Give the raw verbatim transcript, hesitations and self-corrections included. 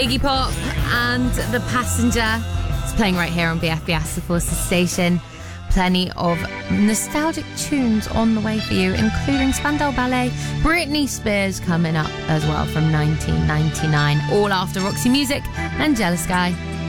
Iggy Pop and The Passenger. It's playing right here on B F B S, the Forces station. Plenty of nostalgic tunes on the way for you, including Spandau Ballet, Britney Spears coming up as well from nineteen ninety-nine, all after Roxy Music and Jealous Guy.